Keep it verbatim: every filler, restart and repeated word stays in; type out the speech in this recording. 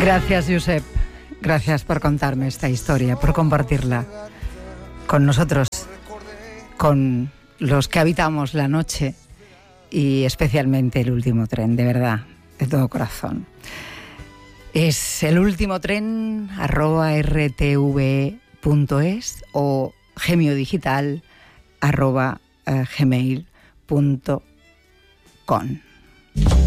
Gracias, Josep. Gracias por contarme esta historia, por compartirla con nosotros, con los que habitamos la noche y especialmente el último tren, de verdad, de todo corazón. Es el último tren arroba r t v punto es o gemiodigital arroba gmail punto com.